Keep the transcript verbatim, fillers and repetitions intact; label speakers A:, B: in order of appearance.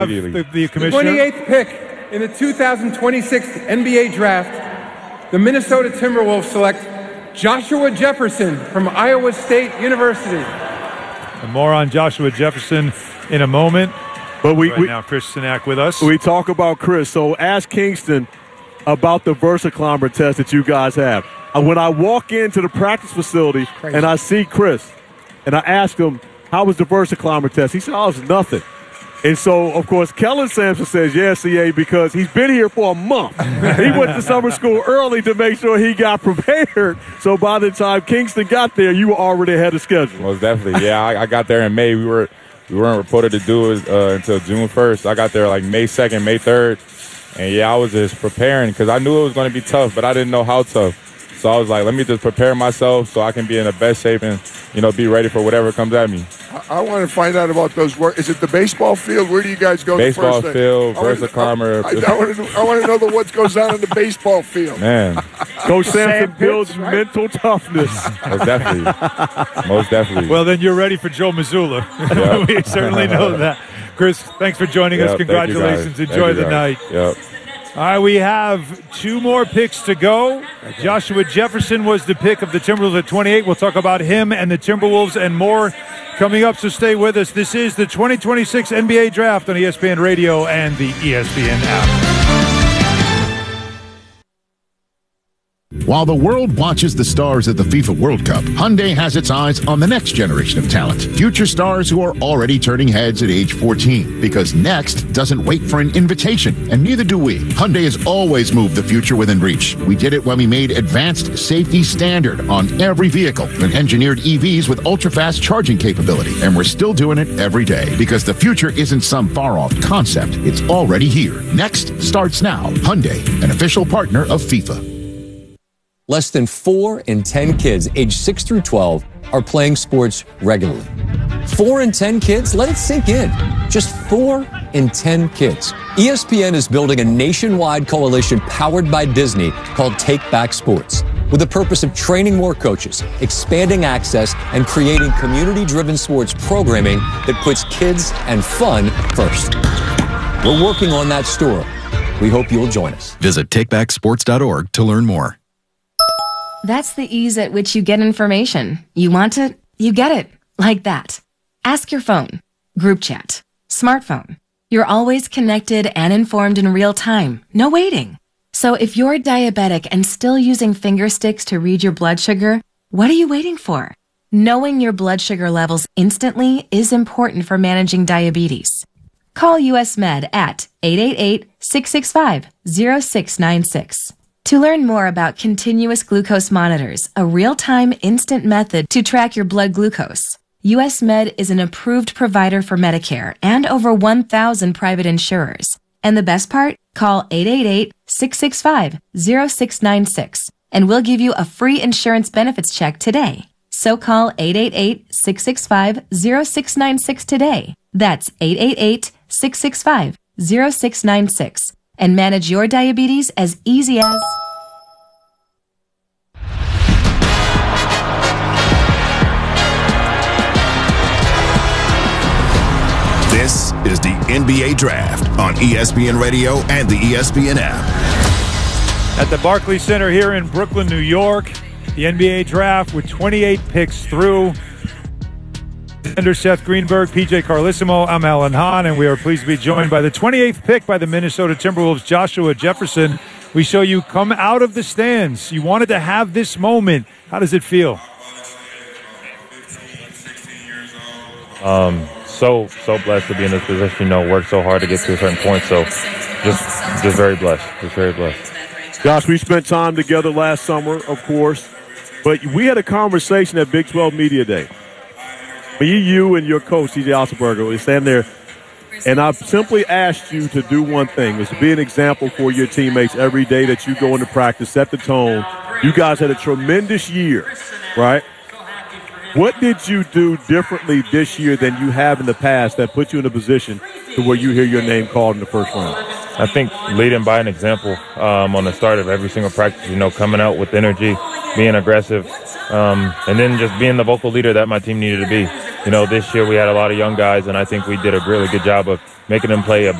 A: The, the commissioner.
B: twenty-eighth pick in the two thousand twenty-six N B A draft, the Minnesota Timberwolves select Joshua Jefferson from Iowa State University.
A: And more on Joshua Jefferson in a moment.
C: But we,
A: right
C: we
A: now, Chris Sinak with us.
C: We talk about Chris. So ask Kingston about the VersaClimber test that you guys have. When I walk into the practice facility and I see Chris, and I ask him, how was the VersaClimber test? He said, oh, it was nothing. And so, of course, Kellen Sampson says, yeah, C A, because he's been here for a month. He went to summer school early to make sure he got prepared. So by the time Kingston got there, you were already ahead of schedule.
D: Most definitely. Yeah, I, I got there in May. We, were, we weren't reported to do it uh, until June first. I got there like May second, May third. And, yeah, I was just preparing because I knew it was going to be tough, but I didn't know how tough. So I was like, let me just prepare myself so I can be in the best shape and, you know, be ready for whatever comes at me.
E: I, I want to find out about those work. Is it the baseball field? Where do you guys go?
D: Baseball
E: the first
D: field,
E: thing?
D: VersaClimber.
E: I, I, I want to know, I want to know the, what goes on in the baseball field.
D: Man.
C: Coach Sampson builds right? mental toughness.
D: Most definitely. Most definitely.
A: Well, then you're ready for Joe Mazzulla. Yep. We certainly know that. Chris, thanks for joining
D: yep,
A: us. Congratulations. Enjoy the night.
D: Yep.
A: All right, we have two more picks to go. Joshua Jefferson was the pick of the Timberwolves at twenty-eight. We'll talk about him and the Timberwolves and more coming up, so stay with us. This is the twenty twenty-six N B A Draft on E S P N Radio and the E S P N app.
F: While the world watches the stars at the FIFA World Cup, Hyundai has its eyes on the next generation of talent. Future stars who are already turning heads at age fourteen. Because next doesn't wait for an invitation, and neither do we. Hyundai has always moved the future within reach. We did it when we made advanced safety standard on every vehicle and engineered E Vs with ultra-fast charging capability. And we're still doing it every day because the future isn't some far-off concept. It's already here. Next starts now. Hyundai, an official partner of FIFA.
G: Less than four in ten kids aged six through twelve are playing sports regularly. Four in ten kids? Let it sink in. Just four in ten kids. E S P N is building a nationwide coalition powered by Disney called Take Back Sports, with the purpose of training more coaches, expanding access, and creating community-driven sports programming that puts kids and fun first. We're working on that story. We hope you'll join us.
H: Visit take back sports dot org to learn more.
I: That's the ease at which you get information. You want it, you get it. Like that. Ask your phone. Group chat. Smartphone. You're always connected and informed in real time. No waiting. So if you're diabetic and still using finger sticks to read your blood sugar, what are you waiting for? Knowing your blood sugar levels instantly is important for managing diabetes. Call U S Med at eight eight eight, six six five, zero six nine six. To learn more about continuous glucose monitors, a real-time instant method to track your blood glucose, U S Med is an approved provider for Medicare and over one thousand private insurers. And the best part? Call eight eight eight, six six five, zero six nine six and we'll give you a free insurance benefits check today. So call eight eight eight, six six five, zero six nine six today. That's eight eight eight, six six five, zero six nine six. And manage your diabetes as easy as...
F: This is the N B A Draft on E S P N Radio and the E S P N app.
A: At the Barclays Center here in Brooklyn, New York, the N B A Draft with twenty-eight picks through. Defender Seth Greenberg, P J Carlissimo, I'm Alan Hahn, and we are pleased to be joined by the twenty-eighth pick by the Minnesota Timberwolves, Joshua Jefferson. We show you come out of the stands. You wanted to have this moment. How does it feel?
D: Um, so, so blessed to be in this position. You know, worked so hard to get to a certain point. So just, just very blessed. Just very blessed.
C: Josh, we spent time together last summer, of course, but we had a conversation at Big twelve Media Day. Me, you, and your coach, T J Otzelberger, we stand there, and I simply asked you to do one thing, is to be an example for your teammates every day that you go into practice, set the tone. You guys had a tremendous year, right? What did you do differently this year than you have in the past that put you in a position to where you hear your name called in the first round?
D: I think leading by an example um, on the start of every single practice, you know, coming out with energy, being aggressive, um, and then just being the vocal leader that my team needed to be. You know, this year we had a lot of young guys, and I think we did a really good job of making them play a